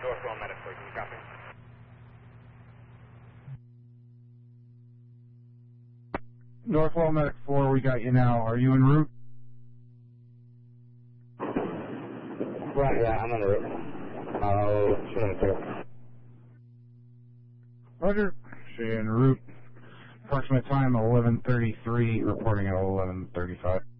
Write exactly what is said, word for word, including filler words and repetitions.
Northwell Medic four, can you copy? Northwell Medic four, we got you now. Are you en route? Right, yeah, I'm en route. I'll shoot him through. Roger. She en route. Approximate time eleven thirty-three, reporting at eleven thirty-five.